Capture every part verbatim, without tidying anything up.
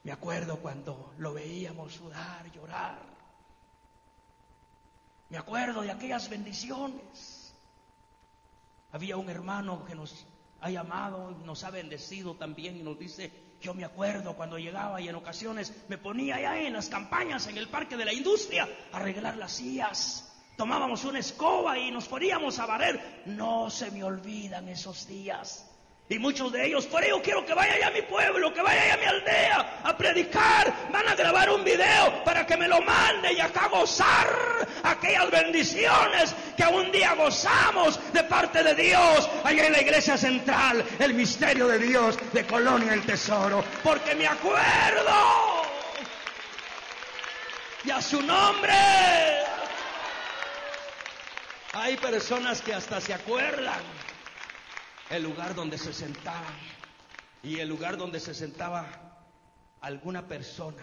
Me acuerdo cuando lo veíamos sudar, llorar. Me acuerdo de aquellas bendiciones. Había un hermano que nos ha llamado y nos ha bendecido también y nos dice: yo me acuerdo cuando llegaba y en ocasiones me ponía allá en las campañas en el Parque de la Industria a arreglar las sillas. Tomábamos una escoba y nos poníamos a barrer. No se me olvidan esos días. Y muchos de ellos: por ello quiero que vaya allá a mi pueblo, que vaya allá a mi aldea a predicar. Van a grabar un video para que me lo mande y acá gozar aquellas bendiciones que un día gozamos de parte de Dios allá en la iglesia central, el misterio de Dios de Colonia El Tesoro. Porque me acuerdo, y a su nombre. Hay personas que hasta se acuerdan el lugar donde se sentaban y el lugar donde se sentaba alguna persona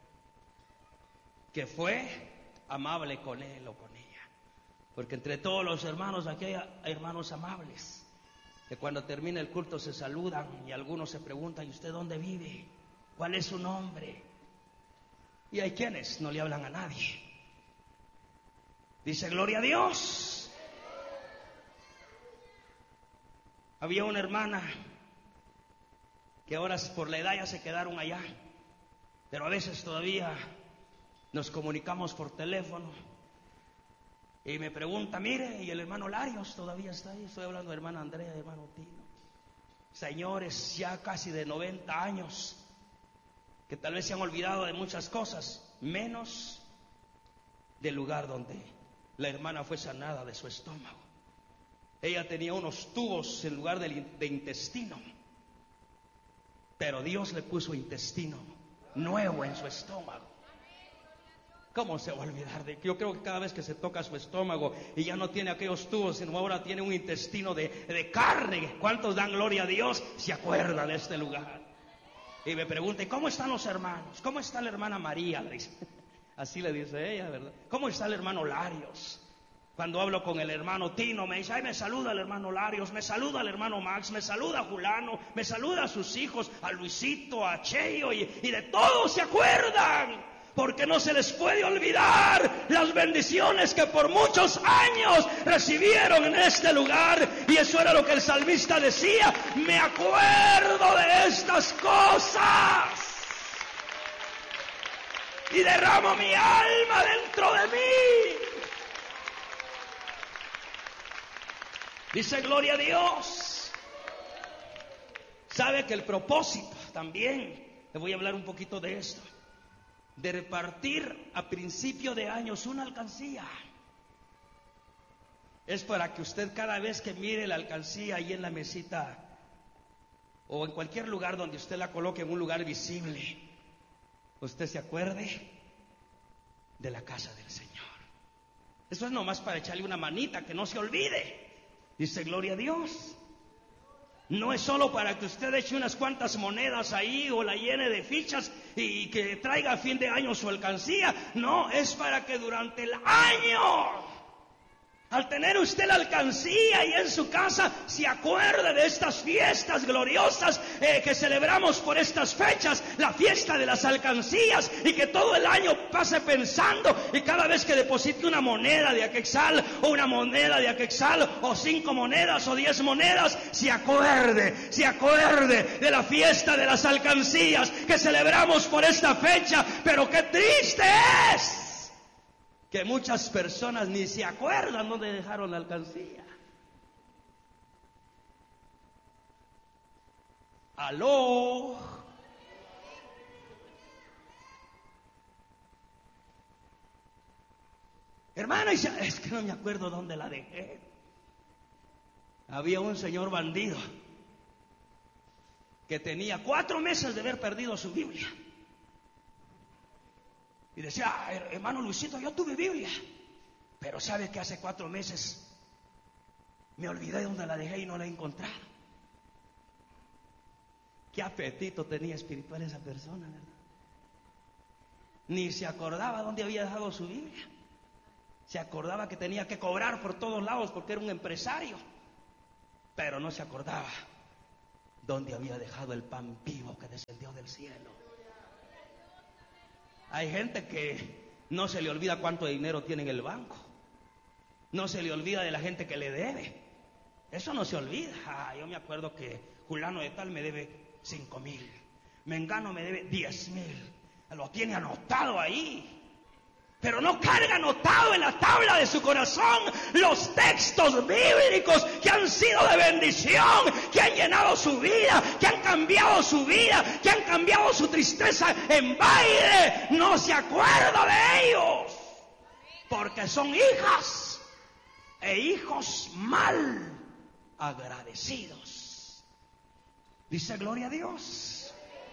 que fue amable con él o con ella. Porque entre todos los hermanos aquí hay hermanos amables que cuando termina el culto se saludan y algunos se preguntan: ¿y usted dónde vive? ¿Cuál es su nombre? Y hay quienes no le hablan a nadie. Dice: gloria a Dios. Había una hermana que ahora por la edad ya se quedaron allá, pero a veces todavía nos comunicamos por teléfono y me pregunta: mire, y el hermano Larios todavía está ahí. Estoy hablando de hermana Andrea, de hermano Tino, señores ya casi de noventa años, que tal vez se han olvidado de muchas cosas, menos del lugar donde la hermana fue sanada de su estómago. Ella tenía unos tubos en lugar de, de intestino, pero Dios le puso intestino nuevo en su estómago. ¿Cómo se va a olvidar de que? Yo creo que cada vez que se toca su estómago y ya no tiene aquellos tubos, sino ahora tiene un intestino de, de carne. ¿Cuántos dan gloria a Dios? Se acuerdan de este lugar. Y me pregunta: ¿y cómo están los hermanos? ¿Cómo está la hermana María? Le dice. Así le dice ella, ¿verdad? ¿Cómo está el hermano Larios? Cuando hablo con el hermano Tino, me dice: ay, me saluda el hermano Larios, me saluda el hermano Max, me saluda Julano, me saluda a sus hijos, a Luisito, a Cheyo, y, y de todos se acuerdan, porque no se les puede olvidar las bendiciones que por muchos años recibieron en este lugar. Y eso era lo que el salmista decía: me acuerdo de estas cosas y derramo mi alma dentro de mí. Dice: gloria a Dios. Sabe que el propósito también, le voy a hablar un poquito de esto, de repartir a principio de años una alcancía, es para que usted cada vez que mire la alcancía ahí en la mesita o en cualquier lugar donde usted la coloque, en un lugar visible, usted se acuerde de la casa del Señor. Eso es nomás para echarle una manita, que no se olvide. Dice: gloria a Dios. No es solo para que usted eche unas cuantas monedas ahí o la llene de fichas y que traiga a fin de año su alcancía. No, es para que durante el año, al tener usted la alcancía y en su casa, se acuerde de estas fiestas gloriosas eh, que celebramos por estas fechas, la fiesta de las alcancías, y que todo el año pase pensando, y cada vez que deposite una moneda de Aquexal o una moneda de Aquexal o cinco monedas o diez monedas, se acuerde, se acuerde de la fiesta de las alcancías que celebramos por esta fecha. Pero qué triste es que muchas personas ni se acuerdan dónde dejaron la alcancía. Aló. Hermano, es que no me acuerdo dónde la dejé. Había un señor bandido que tenía cuatro meses de haber perdido su Biblia. Y decía: hermano Luisito, yo tuve Biblia, pero sabe que hace cuatro meses me olvidé de dónde la dejé y no la he encontrado. Qué apetito tenía espiritual esa persona, ¿verdad? Ni se acordaba dónde había dejado su Biblia. Se acordaba que tenía que cobrar por todos lados porque era un empresario, pero no se acordaba dónde había dejado el pan vivo que descendió del cielo. Hay gente que no se le olvida cuánto dinero tiene en el banco. No se le olvida de la gente que le debe. Eso no se olvida. Ah, yo me acuerdo que Julano de tal me debe cinco mil. Mengano me debe diez mil. Lo tiene anotado ahí. Pero no carga anotado en la tabla de su corazón los textos bíblicos que han sido de bendición, que han llenado su vida, que han cambiado su vida, que han cambiado su tristeza en baile. No se acuerda de ellos, porque son hijas e hijos mal agradecidos. Dice gloria a Dios.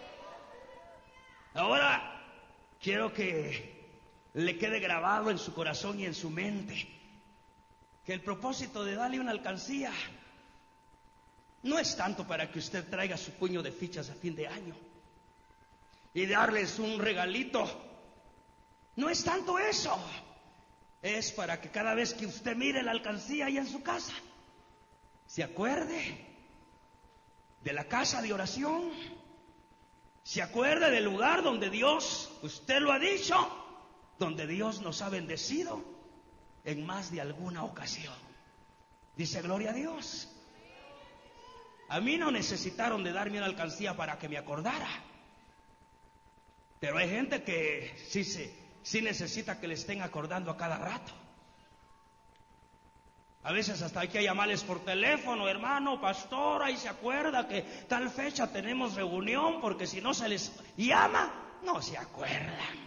Ahora quiero que le quede grabado en su corazón y en su mente que el propósito de darle una alcancía no es tanto para que usted traiga su puño de fichas a fin de año y darles un regalito. No es tanto eso. Es para que cada vez que usted mire la alcancía ahí en su casa, se acuerde de la casa de oración, se acuerde del lugar donde Dios, usted lo ha dicho, donde Dios nos ha bendecido en más de alguna ocasión. Dice gloria a Dios. A mí no necesitaron de darme una alcancía para que me acordara, pero hay gente que sí, sí, sí necesita que le estén acordando a cada rato. A veces hasta hay que llamarles por teléfono: hermano, pastor, ahí se acuerda que tal fecha tenemos reunión, porque si no se les llama, no se acuerdan.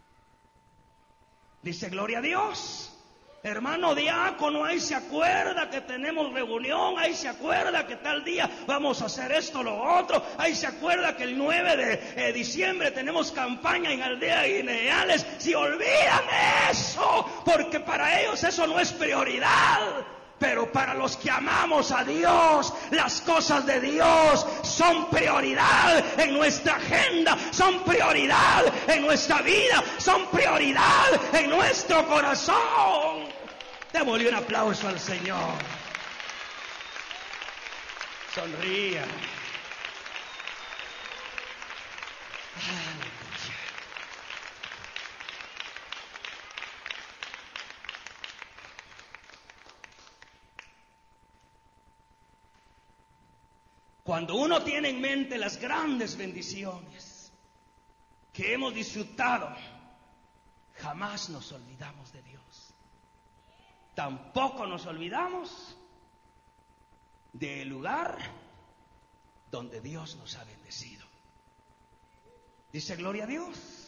Dice gloria a Dios. Hermano diácono, ahí se acuerda que tenemos reunión, ahí se acuerda que tal día vamos a hacer esto, lo otro, ahí se acuerda que el nueve de eh, diciembre tenemos campaña en Aldea Guineales. Si olvidan eso, porque para ellos eso no es prioridad. Pero para los que amamos a Dios, las cosas de Dios son prioridad en nuestra agenda, son prioridad en nuestra vida, son prioridad en nuestro corazón. Démosle un aplauso al Señor. Sonría. Cuando uno tiene en mente las grandes bendiciones que hemos disfrutado, jamás nos olvidamos de Dios. Tampoco nos olvidamos del lugar donde Dios nos ha bendecido. Dice gloria a Dios.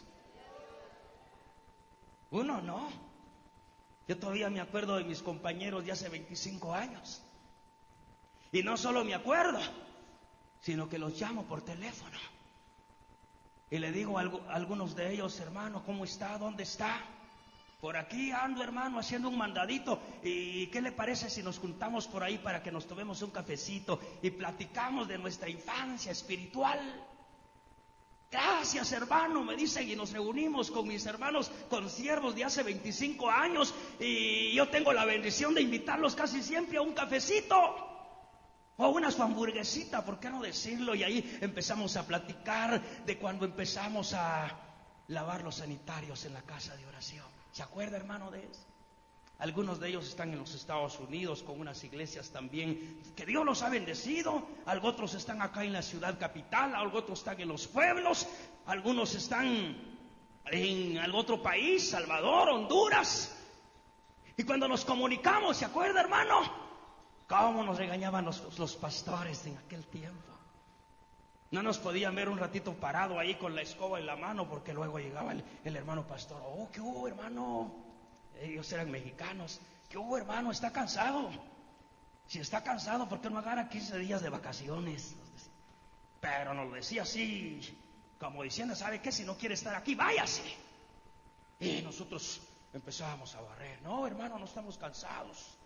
Uno no. Yo todavía me acuerdo de mis compañeros de hace veinticinco años. Y no solo me acuerdo, sino que los llamo por teléfono y le digo a algunos de ellos: hermano, ¿cómo está? ¿Dónde está? Por aquí ando, hermano, haciendo un mandadito. ¿Y qué le parece si nos juntamos por ahí para que nos tomemos un cafecito y platicamos de nuestra infancia espiritual? Gracias, hermano, me dicen, y nos reunimos con mis hermanos consiervos de hace veinticinco años, y yo tengo la bendición de invitarlos casi siempre a un cafecito o una su hamburguesita, ¿por qué no decirlo? Y ahí empezamos a platicar de cuando empezamos a lavar los sanitarios en la casa de oración. ¿Se acuerda, hermano, de eso? Algunos de ellos están en los Estados Unidos con unas iglesias también que Dios los ha bendecido. Algunos otros están acá en la ciudad capital, algunos otros están en los pueblos, algunos están en algún otro país, Salvador, Honduras. Y cuando nos comunicamos, ¿se acuerda, hermano? ¿Cómo nos regañaban los, los pastores en aquel tiempo? No nos podían ver un ratito parado ahí con la escoba en la mano, porque luego llegaba el, el hermano pastor. Oh, ¿qué hubo, hermano? Ellos eran mexicanos. ¿Qué hubo, hermano? ¿Está cansado? Si está cansado, ¿por qué no agarra quince días de vacaciones? Pero nos decía así, como diciendo: ¿sabe qué? Si no quiere estar aquí, váyase. Y nosotros empezábamos a barrer. No, hermano, no estamos cansados.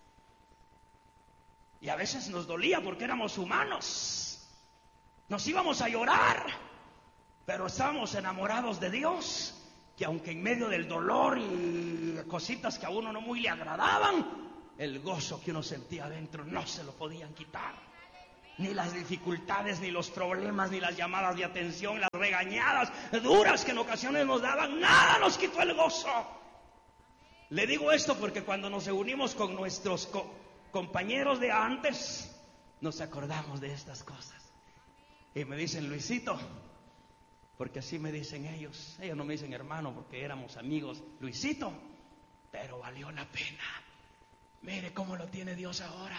Y a veces nos dolía porque éramos humanos. Nos íbamos a llorar, pero estábamos enamorados de Dios, que aunque en medio del dolor y cositas que a uno no muy le agradaban, el gozo que uno sentía adentro no se lo podían quitar. Ni las dificultades, ni los problemas, ni las llamadas de atención, las regañadas duras que en ocasiones nos daban, nada nos quitó el gozo. Le digo esto porque cuando nos reunimos con nuestros co- compañeros de antes, nos acordamos de estas cosas. Y me dicen, Luisito, porque así me dicen ellos. Ellos no me dicen hermano porque éramos amigos. Luisito, pero valió la pena. Mire cómo lo tiene Dios ahora.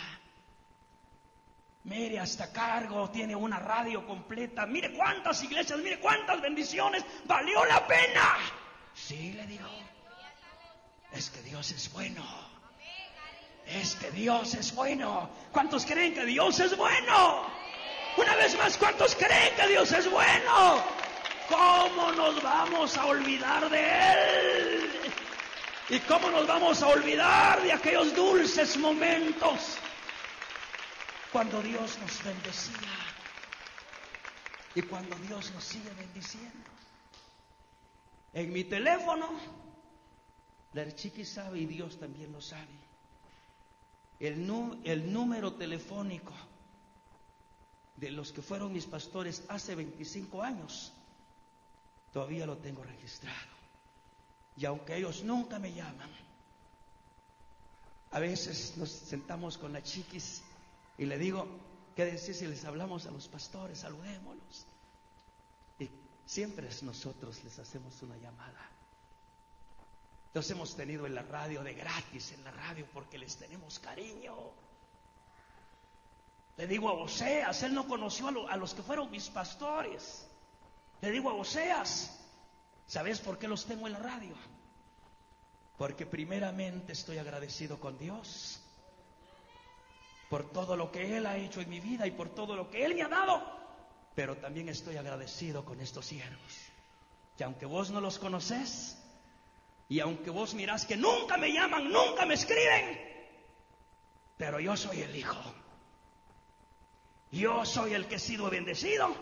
Mire, hasta cargo, tiene una radio completa. Mire cuántas iglesias, mire cuántas bendiciones. Valió la pena. Sí, le digo. Es que Dios es bueno. Es que Dios es bueno. ¿Cuántos creen que Dios es bueno? Una vez más, ¿cuántos creen que Dios es bueno? ¿Cómo nos vamos a olvidar de Él? ¿Y cómo nos vamos a olvidar de aquellos dulces momentos cuando Dios nos bendecía y cuando Dios nos sigue bendiciendo? En mi teléfono, la chiqui sabe y Dios también lo sabe. El, nu- el número telefónico de los que fueron mis pastores hace veinticinco años, todavía lo tengo registrado. Y aunque ellos nunca me llaman, a veces nos sentamos con la chiquis y le digo, ¿qué decir si les hablamos a los pastores? Saludémoslos. Y siempre nosotros les hacemos una llamada. Los hemos tenido en la radio de gratis, en la radio, porque les tenemos cariño. Le digo a Oseas, él no conoció a, lo, a los que fueron mis pastores. Le digo a Oseas, ¿sabes por qué los tengo en la radio? Porque primeramente estoy agradecido con Dios por todo lo que Él ha hecho en mi vida y por todo lo que Él me ha dado. Pero también estoy agradecido con estos siervos, que aunque vos no los conocés, y aunque vos mirás que nunca me llaman, nunca me escriben, pero yo soy el hijo. Yo soy el que he sido bendecido.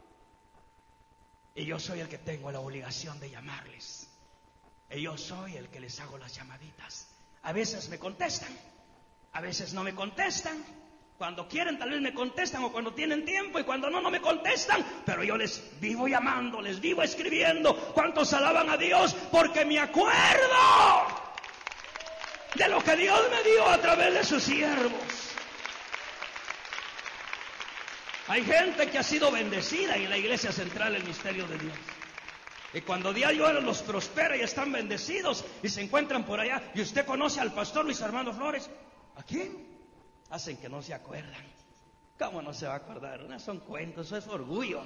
Y yo soy el que tengo la obligación de llamarles. Y yo soy el que les hago las llamaditas. A veces me contestan, a veces no me contestan. Cuando quieren tal vez me contestan, o cuando tienen tiempo, y cuando no, no me contestan. Pero yo les vivo llamando, les vivo escribiendo. ¿Cuántos alaban a Dios? Porque me acuerdo de lo que Dios me dio a través de sus siervos. Hay gente que ha sido bendecida en la iglesia central, el misterio de Dios. Y cuando Dios los prospera y están bendecidos y se encuentran por allá, y usted conoce al pastor Luis Armando Flores, ¿a quién? Hacen que no se acuerdan. ¿Cómo no se va a acordar? No son cuentos, eso es orgullo.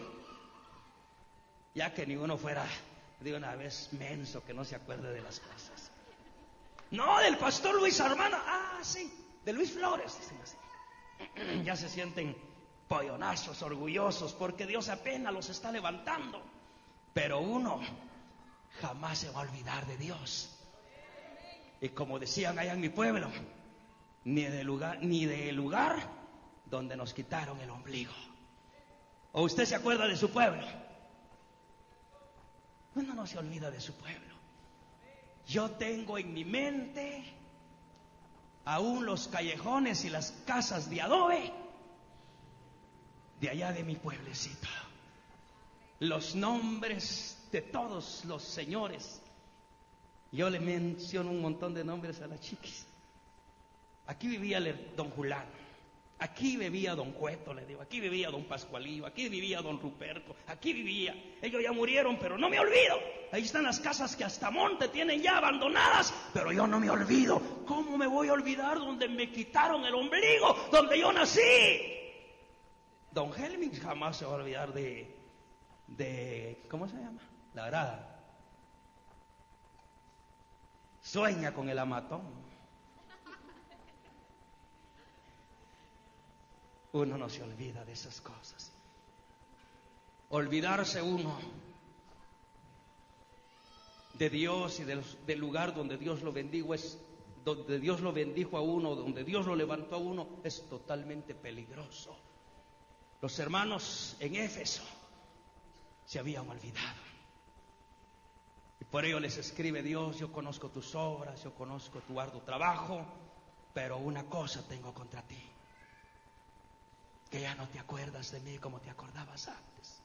Ya que ninguno fuera de una vez menso que no se acuerde de las cosas. No, del pastor Luis Armando, ah, sí, de Luis Flores, dicen así. Ya se sienten pollonazos, orgullosos, porque Dios apenas los está levantando. Pero uno jamás se va a olvidar de Dios. Y como decían allá en mi pueblo, ni del lugar, ni del lugar donde nos quitaron el ombligo. ¿O usted se acuerda de su pueblo? Uno no se olvida de su pueblo. Yo tengo en mi mente aún los callejones y las casas de adobe de allá de mi pueblecito. Los nombres de todos los señores. Yo le menciono un montón de nombres a las chiquis. Aquí vivía el don Julano, aquí vivía don Cueto, le digo, aquí vivía don Pascualillo, aquí vivía don Ruperto, aquí vivía. Ellos ya murieron, pero no me olvido. Ahí están las casas que hasta monte tienen ya abandonadas, pero yo no me olvido. ¿Cómo me voy a olvidar donde me quitaron el ombligo, donde yo nací? Don Helming jamás se va a olvidar de, de ¿cómo se llama? La Grada. Sueña con el amatón. Uno no se olvida de esas cosas. Olvidarse uno de Dios y del, del lugar donde Dios lo bendijo es donde Dios lo bendijo a uno, donde Dios lo levantó a uno, es totalmente peligroso. Los hermanos en Éfeso se habían olvidado. Y por ello les escribe Dios: yo conozco tus obras, yo conozco tu arduo trabajo, pero una cosa tengo contra ti, que ya no te acuerdas de mí como te acordabas antes.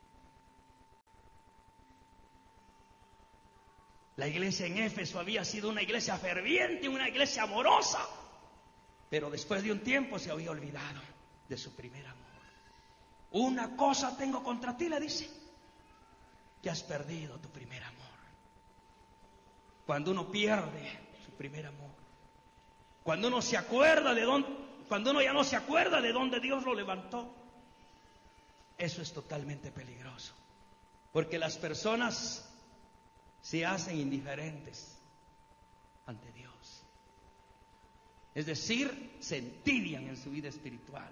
La iglesia en Éfeso había sido una iglesia ferviente, una iglesia amorosa, pero después de un tiempo se había olvidado de su primer amor. Una cosa tengo contra ti, le dice, que has perdido tu primer amor. Cuando uno pierde su primer amor, cuando uno se acuerda de dónde, cuando uno ya no se acuerda de dónde Dios lo levantó, eso es totalmente peligroso, porque las personas se hacen indiferentes ante Dios. Es decir, se entibian en su vida espiritual.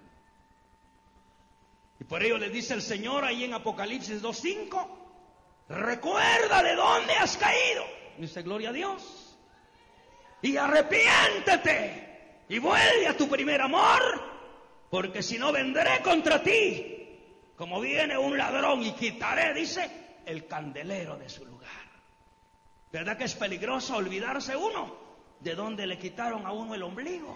Y por ello les dice el Señor ahí en Apocalipsis dos cinco, recuerda de dónde has caído. Dice, gloria a Dios. Y arrepiéntete y vuelve a tu primer amor, porque si no vendré contra ti, como viene un ladrón, y quitaré, dice, el candelero de su lugar. ¿Verdad que es peligroso olvidarse uno de dónde le quitaron a uno el ombligo?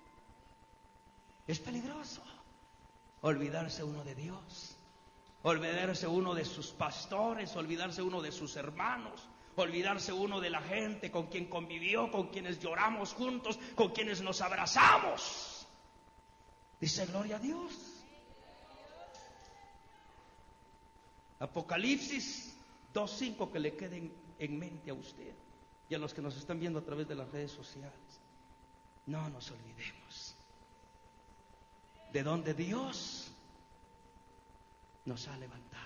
Es peligroso olvidarse uno de Dios, olvidarse uno de sus pastores, olvidarse uno de sus hermanos, olvidarse uno de la gente con quien convivió, con quienes lloramos juntos, con quienes nos abrazamos. Dice, gloria a Dios. Apocalipsis dos cinco, que le queden en mente a usted y a los que nos están viendo a través de las redes sociales. No nos olvidemos de donde Dios nos ha levantado.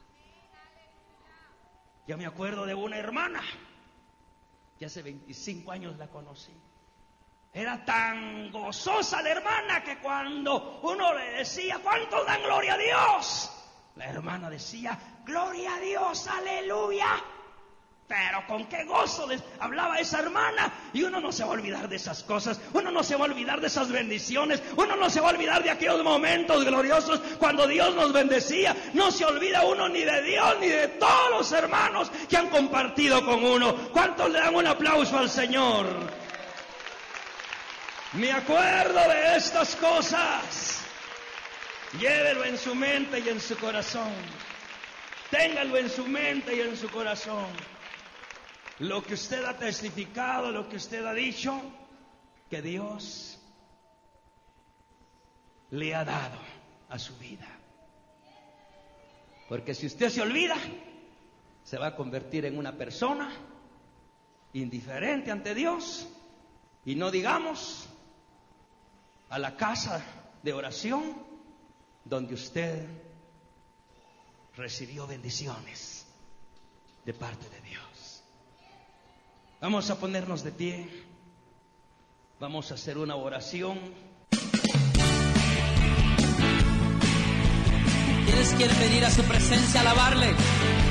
Yo me acuerdo de una hermana que hace veinticinco años la conocí. Era tan gozosa la hermana que cuando uno le decía, ¿cuántos dan gloria a Dios?, la hermana decía, gloria a Dios, aleluya. Pero con qué gozo les hablaba esa hermana. Y uno no se va a olvidar de esas cosas, uno no se va a olvidar de esas bendiciones, uno no se va a olvidar de aquellos momentos gloriosos cuando Dios nos bendecía. No se olvida uno ni de Dios ni de todos los hermanos que han compartido con uno. ¿Cuántos le dan un aplauso al Señor? Me acuerdo de estas cosas. Llévelo en su mente y en su corazón. Téngalo en su mente y en su corazón. Lo que usted ha testificado, lo que usted ha dicho, que Dios le ha dado a su vida. Porque si usted se olvida, se va a convertir en una persona indiferente ante Dios. Y no digamos a la casa de oración donde usted recibió bendiciones de parte de Dios. Vamos a ponernos de pie. Vamos a hacer una oración. ¿Quiénes quieren venir a su presencia a alabarle?